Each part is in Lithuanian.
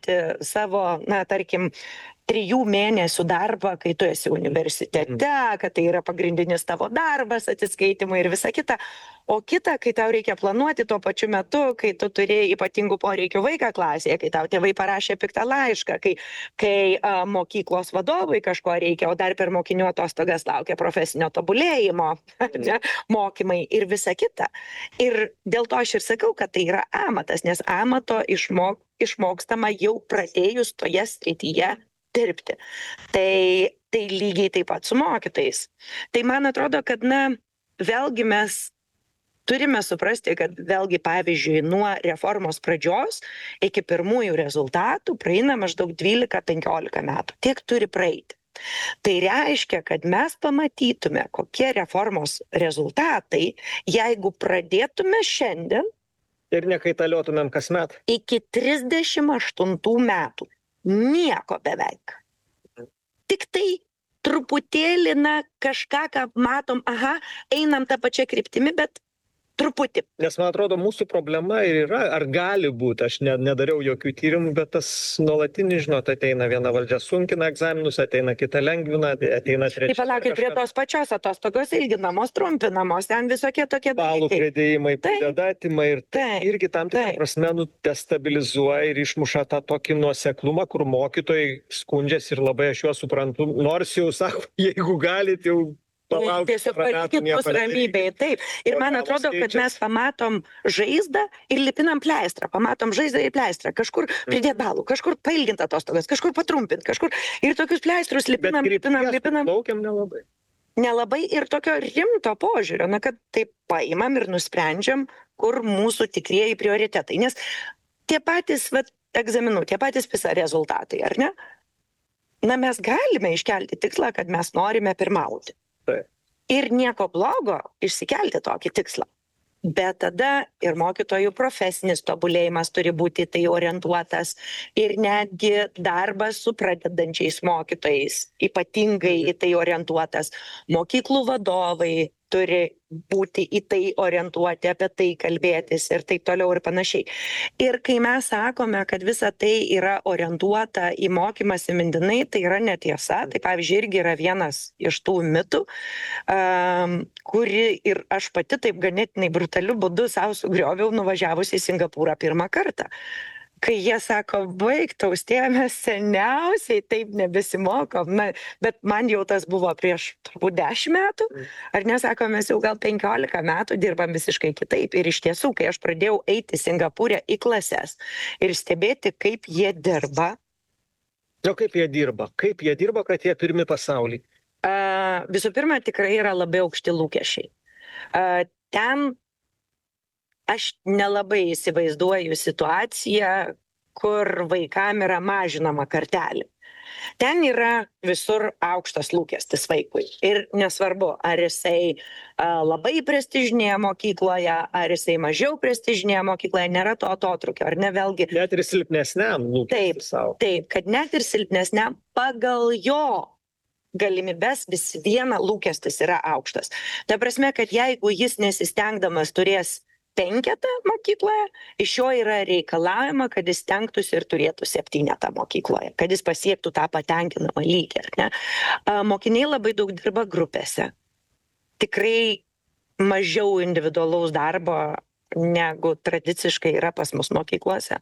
atiduoti savo, na, tarkim, 3 mėnesių darbą, kai tu esi universitete, kad tai yra pagrindinis tavo darbas, atsiskaitimai ir visa kita. O kita, kai tau reikia planuoti tuo pačiu metu, kai tu turi ypatingų poreikių vaiką klasėje, kai tau tėvai parašė piktą laišką, kai mokyklos vadovui kažko reikia, o dar per mokinių atostogas laukia profesinio tobulėjimo, ne, mokymai ir visa kita. Ir dėl to aš ir sakau, kad tai yra amatas, nes amato išmokstama jau pradėjus toje srityje dirbti. Tai lygiai taip pat su mokytojais. Tai man atrodo, kad, na, vėlgi mes turime suprasti, kad vėlgi, pavyzdžiui, nuo reformos pradžios iki pirmųjų rezultatų praeina maždaug 12-15 metų. Tiek turi praeiti. Tai reiškia, kad mes pamatytume, kokie reformos rezultatai, jeigu pradėtume šiandien ir nekaitaliotumėm kasmet. Iki 38 metų. Nieko beveik. Tik tai truputėlį, na, kažką, ką matom, einam tą pačią kryptimį, bet truputį. Nes man atrodo, mūsų problema ir yra, ar gali būti, aš nedariau jokių tyrimų, bet tas nuolatinis, žinot, ateina viena valdžia sunkina egzaminus, ateina kita lengvina, ateina trečia. Taip, palaukit, prie tos pačios atostogos ilginamos, trumpinamos, ten visokie tokie balų pridėjimai, prideda, atimai ir tai irgi tam tikrą taip. prasme destabilizuoja ir išmuša tą tokį nuoseklumą, kur mokytojai skundžiasi ir labai aš juos suprantu, nors jau sako, jeigu galit jau palaukti. Tiesiog palikit mus ramybėje, taip. Ir man atrodo, kad mes pamatom žaizdą ir lipinam pleistrą, pamatom žaizdą ir pleistrą, kažkur pridėt balų, kažkur pailgint atostogas, kažkur patrumpint, kažkur ir tokius pleistrus lipinam. Laukiam nelabai. Nelabai ir tokio rimto požiūrio, na, kad taip paimam ir nusprendžiam, kur mūsų tikrieji prioritetai. Nes tie patys egzaminų, tie patys PISA rezultatai, ar ne? Na, mes galime iškelti tikslą, kad mes norime pirmauti. Ir nieko blogo išsikelti tokį tikslą. Bet tada ir mokytojų profesinis tobulėjimas turi būti į tai orientuotas ir netgi darbas su pradedančiais mokytojais ypatingai į tai orientuotas. Mokyklų vadovai turi būti į tai orientuoti, apie tai kalbėtis ir taip toliau ir panašiai. Ir kai mes sakome, kad visa tai yra orientuota į mokymąsi mintinai, tai yra netiesa. Tai pavyzdžiui, irgi yra vienas iš tų mitų, kuri ir aš pati taip ganėtinai brutaliu būdu savo sugrioviau nuvažiavusi į Singapūrą pirmą kartą. Kai jie sako, baik, Austėja, mes seniausiai taip nebesimokom, na, bet man jau tas buvo prieš turbūt 10 metų, ar nesako, mes jau gal 15 metų dirbam visiškai kitaip. Ir iš tiesų, kai aš pradėjau eiti Singapūrę į klases ir stebėti, kaip jie dirba. Kaip jie dirba, kad jie pirmi pasauly? Visų pirma, tikrai yra labai aukšti lūkesčiai. Ten aš nelabai įsivaizduoju situaciją, kur vaikam yra mažinama kartelė. Ten yra visur aukštas lūkestis vaikui. Ir nesvarbu, ar jisai labai prestižinėje mokykloje, ar jisai mažiau prestižinėje mokykloje, nėra to atotrukio, ar ne vėlgi. Net ir silpnesniam lūkestis savo. Taip, kad net ir silpnesniam pagal jo galimybes vis viena lūkestis yra aukštas. Ta prasme, kad jeigu jis nesistengdamas turės 5 mokykloje, iš jo yra reikalavima, kad jis stengtųsi ir turėtų 7 mokykloje, kad jis pasiektų tą patenkinamą lygį. Ne? Mokiniai labai daug dirba grupėse. Tikrai mažiau individualaus darbo, negu tradiciškai yra pas mus mokyklose.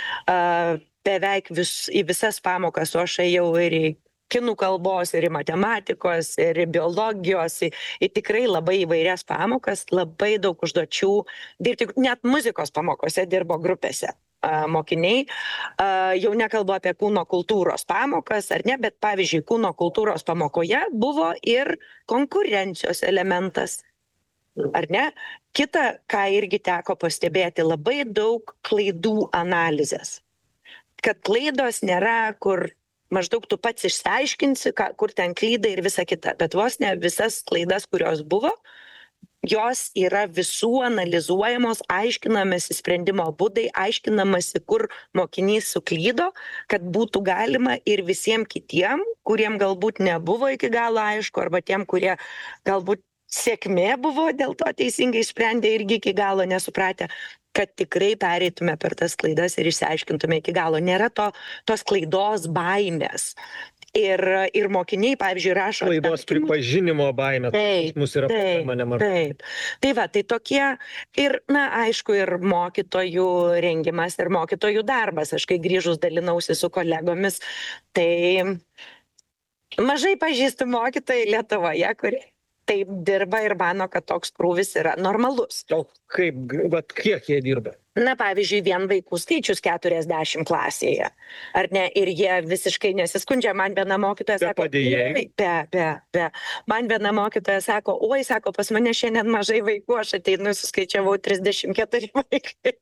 Beveik į visas pamokas, o aš ėjau ir į kinų kalbos, ir į matematikos, ir į biologijos, į tikrai labai įvairias pamokas, labai daug užduočių dirbti, net muzikos pamokose dirbo grupėse mokiniai. Jau nekalbu apie kūno kultūros pamokas, ar ne, bet pavyzdžiui, kūno kultūros pamokoje buvo ir konkurencijos elementas, ar ne? Kita, ką irgi teko pastebėti, labai daug klaidų analizės. Kad klaidos nėra, kur maždaug tu pats išsiaiškinsi, kur ten klydai ir visa kita. Bet vos ne visas klaidas, kurios buvo, jos yra visų analizuojamos, aiškinamasi sprendimo būdai, aiškinamasi, kur mokinys suklydo, kad būtų galima ir visiems kitiem, kuriem galbūt nebuvo iki galo aišku, arba tiem, kurie galbūt sėkmė buvo, dėl to teisingai sprendė irgi iki galo nesupratę, kad tikrai pereitume per tas klaidas ir išsiaiškintume iki galo. Nėra tos klaidos baimės. Ir mokiniai, pavyzdžiui, rašo... Klaidos pripažinimo baimė. Taip, Mūsų yra problema nemažai. taip. Tai va, tai tokie ir, na, aišku, ir mokytojų rengimas, ir mokytojų darbas. Aš kai grįžus dalinausi su kolegomis, tai mažai pažįstu mokytojai Lietuvoje, kurie taip dirba ir mano, kad toks krūvis yra normalus. O kiek jie dirba? Na, pavyzdžiui, vien vaikų skaičius 40 klasėje. Ar ne? Ir jie visiškai nesiskundžia. Man viena mokytoja sako... Be. Man viena mokytoja sako, oi, sako, pas mane šiandien mažai vaikų, aš ateinu, suskaičiavau 34 vaikai.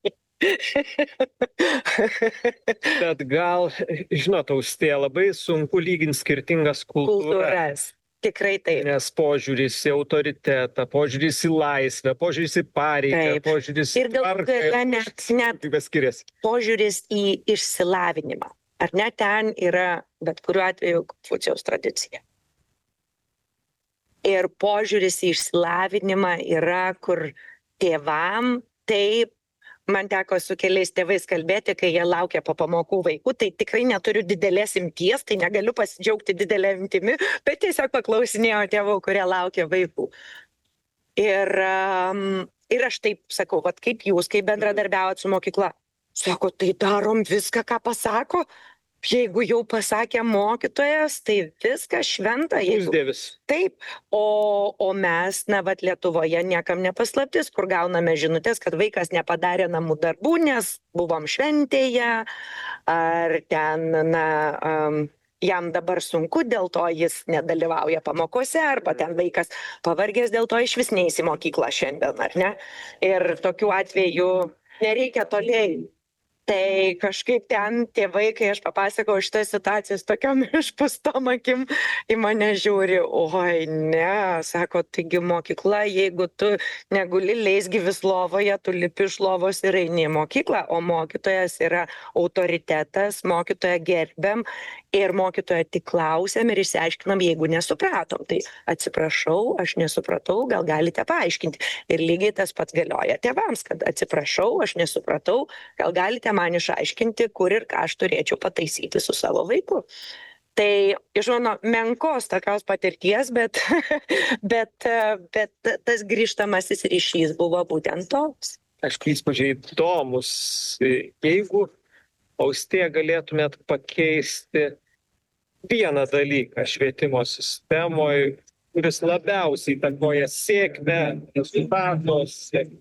Bet gal, žinot, Austėja, labai sunku lyginti skirtingas kultūras. Tikrai taip. Nes požiūris į autoritetą, požiūris į laisvę, požiūris į pareigą, požiūris į tvarką. Ir net požiūris į išsilavinimą. Ar ne, ten yra, bet kuriuo atveju, Konfucijaus tradicija. Ir požiūris į išsilavinimą yra, kur tėvam taip, man teko su keliais tėvais kalbėti, kai jie laukia po pamokų vaikų, tai tikrai neturiu didelės imties, tai negaliu pasidžiaugti didelę imtimi, bet tiesiog paklausinėjau tėvų, kurie laukia vaikų. Ir aš taip sakau, vat kaip jūs, kaip bendradarbiaujat su mokykla? Sako, tai darom viską, ką pasako. Jeigu jau pasakė mokytojas, tai viskas šventa. Taip, o mes, na, vat Lietuvoje niekam nepaslaptis, kur gauname žinutės, kad vaikas nepadarė namų darbų, nes buvom šventėje, ar ten, na, jam dabar sunku, dėl to jis nedalyvauja pamokose, arba ten vaikas pavargęs, dėl to iš vis neis į mokyklą šiandien, ar ne? Ir tokiu atveju nereikia toliai. Tai kažkaip ten tėvai, kai aš papasakau šitas situacijas tokiom išpūstom akim, į mane žiūri, oi ne, sako, taigi mokykla, jeigu tu neguli leisgyvis lovoje, tu lipi iš lovos ir eini į mokyklą, o mokytojas yra autoritetas, mokytoją gerbiam ir mokytoją tik klausiam ir išsiaiškinam, jeigu nesupratom. Tai atsiprašau, aš nesupratau, gal galite paaiškinti. Ir lygiai tas pats galioja tėvams, kad atsiprašau, aš nesupratau, gal galite man išaiškinti, kur ir ką aš turėčiau pataisyti su savo vaiku. Tai iš mano menkos tokios patirties, bet tas grįžtamasis ryšys buvo būtent toks. Aišku, įspūdžiai įdomus. Jeigu, Austėja, galėtumėt pakeisti vieną dalyką švietimo sistemoje, kuris labiausiai įtakoja sėkmę, rezultatus,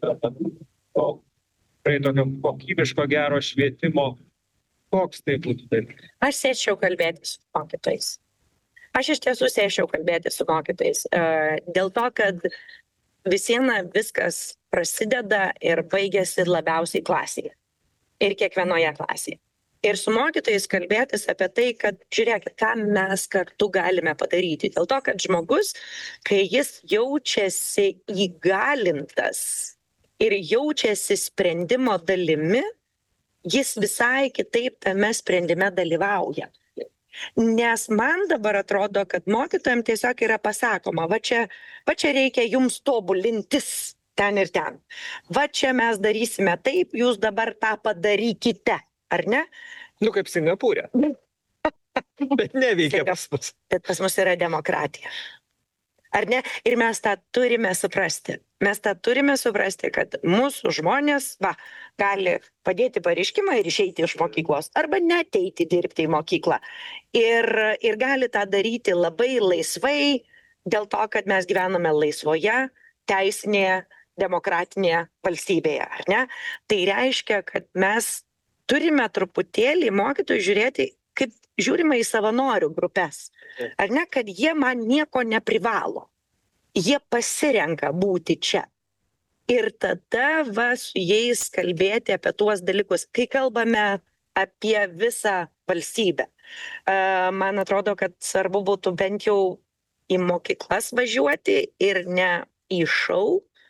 tokio kokybiško gero švietimo, koks tai būtų? Aš sėsčiau kalbėti su mokytojais. Aš iš tiesų sėsčiau kalbėti su mokytojais. Dėl to, kad visiems viskas prasideda ir baigėsi labiausiai klasėje. Ir kiekvienoje klasėje. Ir su mokytojais kalbėtis apie tai, kad žiūrėkit, ką mes kartu galime padaryti. Dėl to, kad žmogus, kai jis jaučiasi įgalintas ir jaučiasi sprendimo dalimi, jis visai kitaip tame sprendime dalyvauja. Nes man dabar atrodo, kad mokytojams tiesiog yra pasakoma, va čia reikia jums tobulintis ten ir ten. Va čia mes darysime taip, jūs dabar tą padarykite, ar ne? Nu, kaip Singapūre. Bet neveikia pas mus. Bet pas mus yra demokratija. Ar ne? Ir mes tą turime suprasti. Mes tą turime suprasti, kad mūsų žmonės gali padėti pareiškimą ir išeiti iš mokyklos arba neateiti dirbti į mokyklą. Ir gali tą daryti labai laisvai dėl to, kad mes gyvename laisvoje, teisinėje, demokratinėje valstybėje. Ar ne? Tai reiškia, kad mes turime truputėlį mokytojų žiūrėti, kaip žiūrime į savanorių grupės. Ar ne, kad jie man nieko neprivalo. Jie pasirenka būti čia. Ir tada su jais kalbėti apie tuos dalykus, kai kalbame apie visą valstybę. Man atrodo, kad svarbu būtų bent jau į mokyklas važiuoti ir ne į šou,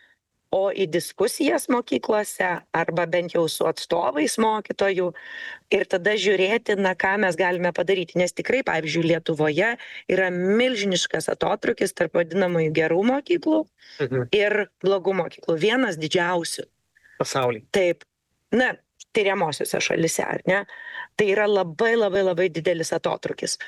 o į diskusijas mokyklose arba bent jau su atstovais mokytojų ir tada žiūrėti, ką mes galime padaryti. Nes tikrai, pavyzdžiui, Lietuvoje yra milžiniškas atotrukis tarp vadinamųjų gerų mokyklų ir blogų mokyklų. Vienas didžiausių. Pasaulyje. Taip. Tyriamosiose šalise, ar ne? Tai yra labai, labai, labai didelis atotrukis.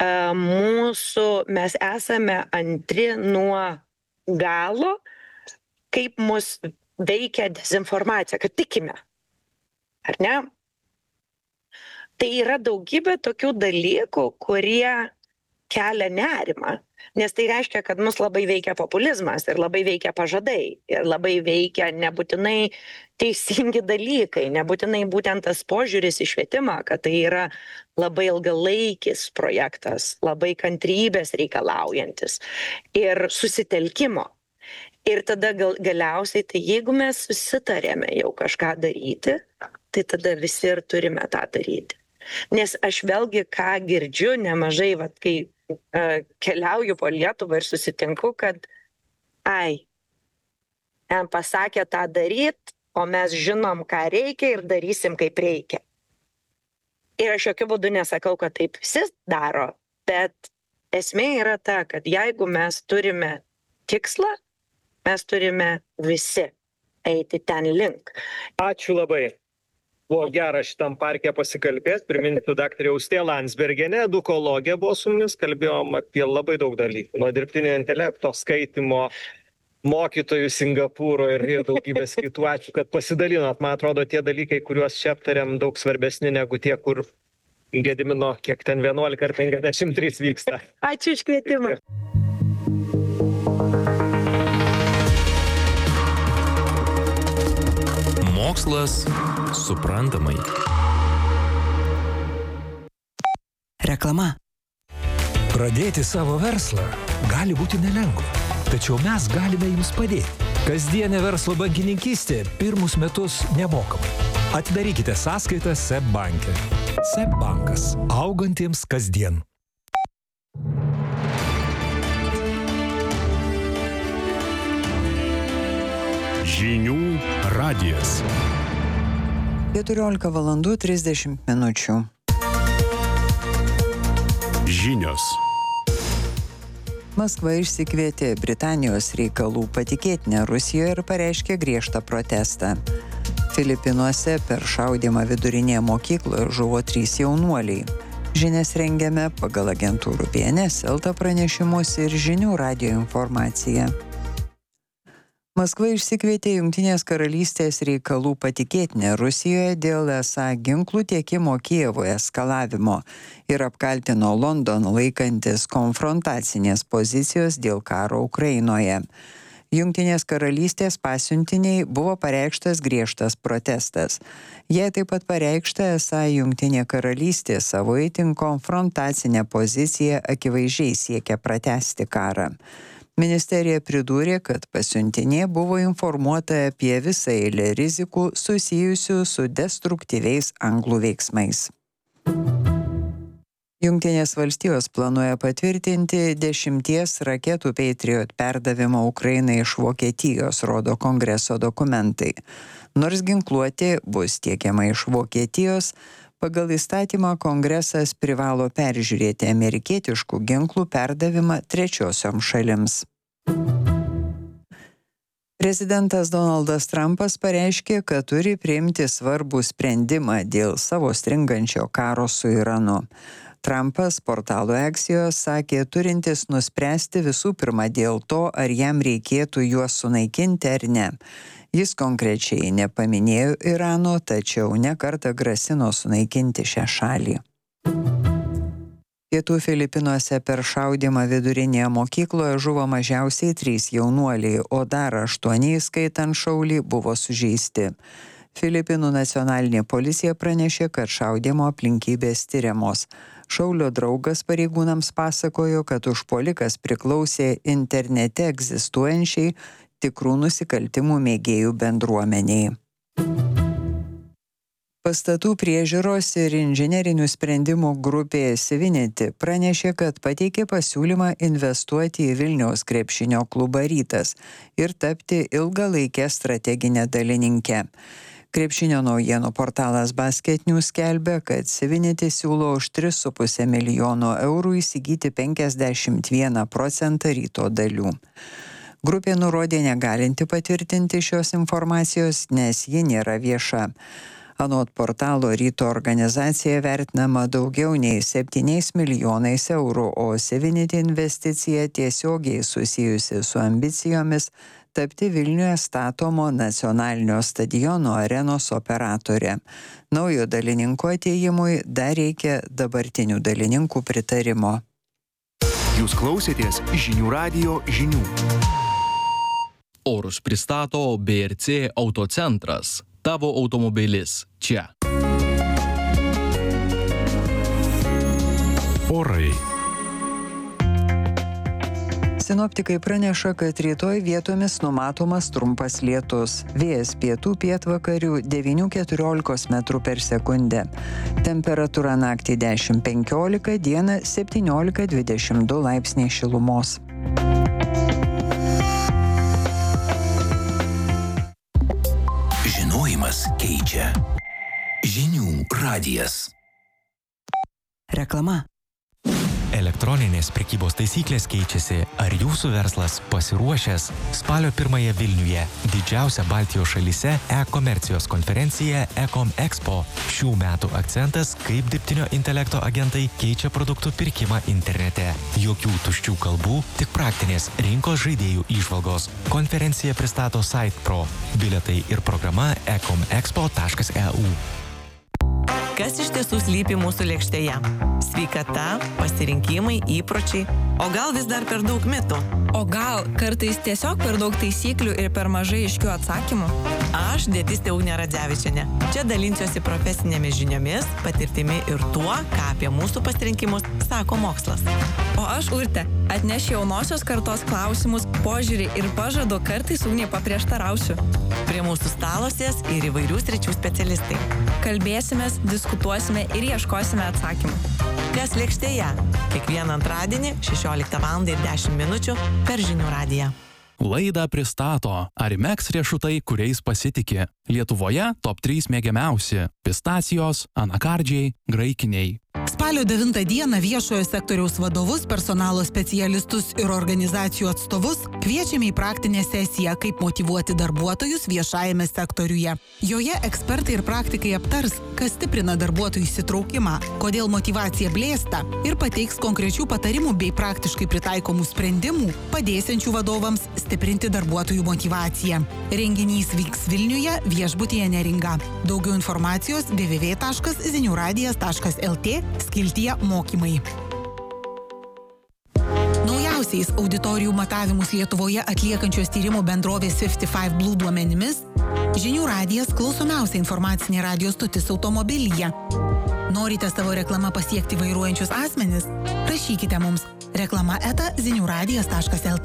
Mes esame antri nuo galo, kaip mus veikia dezinformacija, kad tikime, ar ne? Tai yra daugybė tokių dalykų, kurie kelia nerimą, nes tai reiškia, kad mus labai veikia populizmas ir labai veikia pažadai ir labai veikia nebūtinai teisingi dalykai, nebūtinai būtent tas požiūris į švietimą, kad tai yra labai ilgalaikis projektas, labai kantrybės reikalaujantis ir susitelkimo. Ir tada galiausiai, tai jeigu mes susitarėme jau kažką daryti, tai tada visi ir turime tą daryti. Nes aš vėlgi ką girdžiu nemažai, kai keliauju po Lietuvą ir susitinku, kad pasakė tą daryt, o mes žinom, ką reikia ir darysim, kaip reikia. Ir aš jokiu būdu nesakau, kad taip visi daro, bet esmė yra ta, kad jeigu mes turime tikslą, mes turime visi eiti ten link. Ačiū labai. Buvo gera šitam parke pasikalbėti. Priminsiu, daktarė Austėja Landsbergienė, edukologė buvo su mumis, kalbėjom apie labai daug dalykų. Nuo dirbtinio intelekto, skaitymo, mokytojų Singapūro ir daugybės kitų. Ačiū, kad pasidalinot. Man atrodo, tie dalykai, kuriuos čia aptarėm, daug svarbesni negu tie, kur Gedimino, kiek ten 11 ar 53 vyksta. Ačiū už kvietimą. Mokslas suprantamai. Reklama. Pradėti savo verslą gali būti nelengva, tačiau mes galime jums padėti. Kasdienė verslo bankininkystė pirmus metus nemokamai. Atidarykite sąskaitą SEB banke. SEB bankas. Augantiems kasdien. Žinių radijas. 14 valandų 30 minučių. Žinios. Maskva išsikvietė Britanijos reikalų patikėtinę Rusijoje ir pareiškė griežtą protestą. Filipinuose per šaudymą vidurinėje mokykloje žuvo 3 jaunuoliai. Žinias rengiame pagal agentūrų BNS, Elta pranešimus ir Žinių radijo informaciją. Maskva išsikvietė Jungtinės karalystės reikalų patikėtinę Rusijoje dėl esą ginklų tiekimo Kijevoje eskalavimo ir apkaltino Londoną laikantis konfrontacinės pozicijos dėl karo Ukrainoje. Jungtinės karalystės pasiuntiniai buvo pareikštas griežtas protestas. Jie taip pat pareikšta, esą Jungtinė karalystė savo itin konfrontacinę poziciją akivaizdžiai siekia pratęsti karą. Ministerija pridūrė, kad pasiuntinė buvo informuota apie visą eilę rizikų susijusių su destruktyviais anglų veiksmais. Jungtinės valstijos planuoja patvirtinti 10 raketų Patriot perdavimą Ukrainai iš Vokietijos, rodo Kongreso dokumentai. Nors ginkluotė bus tiekiama iš Vokietijos, pagal įstatymą Kongresas privalo peržiūrėti amerikietiškų ginklų perdavimą trečiosioms šalims. Prezidentas Donaldas Trumpas pareiškė, kad turi priimti svarbų sprendimą dėl savo stringančio karo su Iranu. Trumpas portalo Axios sakė, turintis nuspręsti visų pirma dėl to, ar jam reikėtų juos sunaikinti ar ne. Jis konkrečiai nepaminėjo Irano, tačiau nekartą grasino sunaikinti šią šalį. Pietų Filipinuose per šaudymą vidurinėje mokykloje žuvo mažiausiai 3 jaunuoliai, o dar 8, skaitant šaulį, buvo sužeisti. Filipinų nacionalinė policija pranešė, kad šaudymo aplinkybės tiriamos. Šaulio draugas pareigūnams pasakojo, kad užpuolikas priklausė internete egzistuojančiai tikrų nusikaltimų mėgėjų bendruomeniai. Pastatų priežiūros ir inžinerinių sprendimų grupė Civinity pranešė, kad pateikė pasiūlymą investuoti į Vilniaus krepšinio klubą Rytas ir tapti ilgalaikę strateginę dalininkę. Krepšinio naujienų portalas Basket News skelbia, kad Civinity siūlo už 3,5 milijono eurų įsigyti 51% Ryto dalių. Grupė nurodė negalinti patvirtinti šios informacijos, nes ji nėra vieša. Anot portalo Ryto organizacija vertinama daugiau nei 7 milijonais eurų, o Civinity investicija tiesiogiai susijusi su ambicijomis tapti Vilniuje statomo nacionalinio stadiono arenos operatorė. Naujo dalininko atėjimui dar reikia dabartinių dalininkų pritarimo. Jūs klausėtės Žinių radijo žinių. Orus pristato BRC Autocentras. Tavo automobilis čia. Orai. Sinoptikai praneša, kad rytoj vietomis numatomas trumpas lietus. Vėjas pietų pietvakarių 9–14 metrų per sekundę. Temperatūra naktį 10–15, dieną 17–22 laipsniai šilumos. Žinojimas keičia. Žinių radijas. Reklama. Elektroninės prekybos taisyklės keičiasi. Ar jūsų verslas pasiruošęs? Spalio 1 Vilniuje didžiausia Baltijos šalyse e-komercijos konferencija Ecom Expo. Šių metų akcentas, kaip dirbtinio intelekto agentai keičia produktų pirkimą internete. Jokių tuščių kalbų, tik praktinės rinkos žaidėjų įžvalgos. Konferencija pristato SitePro. Bilietai ir programa ecomexpo.eu. Kas iš tiesų slypi mūsų lėkštėje? Sveikata, pasirinkimai, įpročiai, o gal vis dar per daug mitų? O gal kartais tiesiog per daug taisyklių ir per mažai aiškių atsakymų? Aš dietistė Ugnė Radzevičienė. Čia dalinsiuosi profesinėmis žiniomis, patirtimi ir tuo, ką apie mūsų pasirinkimus sako mokslas. O aš Urtė, atnešiu jaunosios kartos klausimus, požiūrį ir pažadu kartais Ugnė paprieštarausiu. Prie mūsų stalo sės ir įvairių sričių specialistai. Kalbėsimės, diskutuosime ir ieškosime atsakymų. Kas lėkštėje? Kiekvieną antradienį 16:10 per Žinių radiją. Laidą pristato Arimex riešutai, kuriais pasitiki. Lietuvoje top 3 mėgiamiausi – pistacijos, anakardžiai, graikiniai. Spalio 9 dieną viešojo sektoriaus vadovus, personalo specialistus ir organizacijų atstovus kviečiame į praktinę sesiją, kaip motyvuoti darbuotojus viešajame sektoriuje. Joje ekspertai ir praktikai aptars, kas stiprina darbuotojų įsitraukimą, kodėl motyvacija blėsta ir pateiks konkrečių patarimų bei praktiškai pritaikomų sprendimų, padėsiančių vadovams stiprinti darbuotojų motyvaciją. Renginys vyks Vilniuje, viešbutyje Neringa. Daugiau informacijos www.ziniuradijas.lt skiltyje mokymai. Naujausiais auditorijų matavimus Lietuvoje atliekančios tyrimų bendrovės 55 Blue duomenimis, Žinių radijas klausomiausia informacinė radijo stotis automobilyje. Norite savo reklamą pasiekti vairuojančius asmenis? Rašykite mums reklama@ziniuradijas.lt.